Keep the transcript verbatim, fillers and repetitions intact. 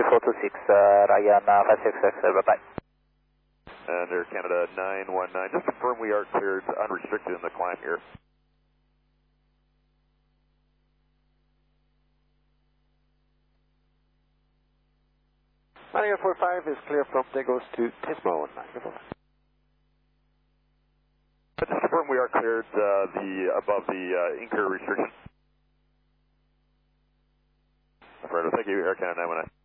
four two six, uh, Ryan uh, five six six, uh, bye-bye. And Air Canada nine one nine, just confirm we are cleared unrestricted in the climb here. nine four five is clear from Lagos to Tismo. Just confirm we are cleared uh, the above the uh, Inker restriction. Alright, thank you, Air Canada nine one nine.